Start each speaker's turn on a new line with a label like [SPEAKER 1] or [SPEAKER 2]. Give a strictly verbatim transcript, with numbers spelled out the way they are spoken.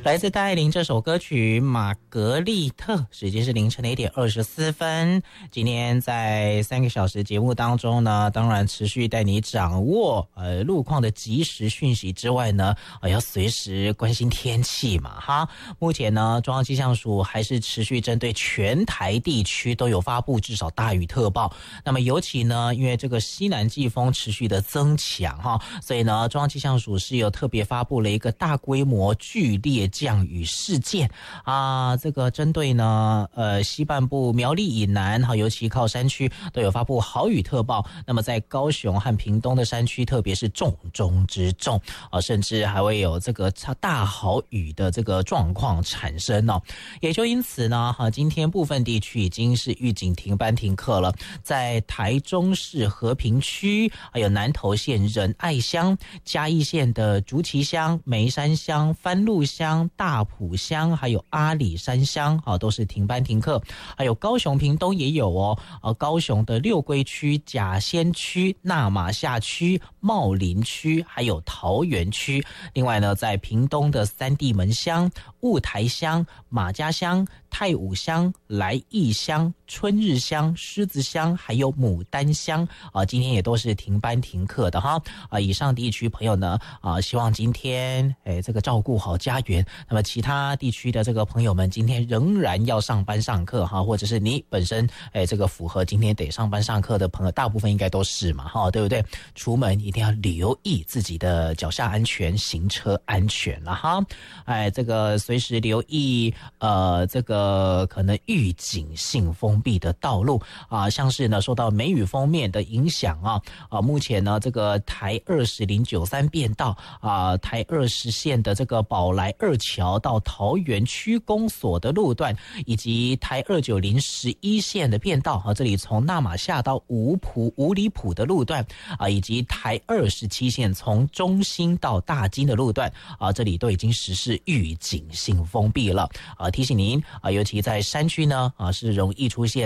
[SPEAKER 1] 来自戴爱玲这首歌曲《玛格丽特》，时间是凌晨的一点二十四分。今天在三个小时节目当中呢，当然持续带你掌握呃路况的即时讯息之外呢，呃要随时关心天气嘛哈。目前呢，中央气象署还是持续针对全台地区都有发布至少大雨特报。那么尤其呢，因为这个西南季风持续的增强哈，所以呢，中央气象署是有特别发布了一个大规模剧烈降雨事件啊，这个针对呢，呃，西半部苗栗以南哈，尤其靠山区都有发布豪雨特报。那么在高雄和屏东的山区，特别是重中之重啊，甚至还会有这个大豪雨的这个状况产生哦。也就因此呢，哈，今天部分地区已经是预警停班停课了。在台中市和平区，还有南投县仁爱乡、嘉义县的竹崎乡、梅山乡、番路乡、大埔乡，还有阿里山乡啊，都是停班停课。还有高雄屏东也有哦，呃，高雄的六龟区、甲仙区、那玛夏区、茂林区，还有桃园区。另外呢，在屏东的三地门乡、雾台乡、马家乡、太武乡、来义乡、春日乡、狮子乡，还有牡丹乡啊，今天也都是停班停课的哈啊。以上地区朋友呢啊，希望今天哎这个照顾好家园。那么其他地区的这个朋友们，今天仍然要上班上课哈，或者是你本身哎这个符合今天得上班上课的朋友，大部分应该都是嘛哈，对不对？出门一定要留意自己的脚下安全、行车安全了哈。哎，这个随时留意呃这个可能预警性封闭的道路啊，像是呢受到梅雨锋面的影响啊啊，目前呢这个台二十零九三变道啊，台二十线的这个宝来二桥到桃园区公所的路段，以及台二九零十一线的变道啊，这里从那玛夏到五埔五里埔的路段啊，以及台二十七线从中兴到大金的路段啊，这里都已经实施预警性封闭了啊，提醒您啊，尤其在山区呢啊，是容易出现